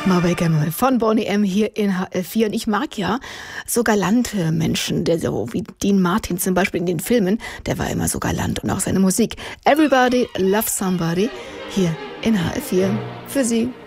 Marvel Gammel von Boney M. hier in HR4. Und ich mag ja so galante Menschen, der so wie Dean Martin zum Beispiel in den Filmen, der war immer so galant und auch seine Musik. Everybody Loves Somebody hier in HR4 für Sie.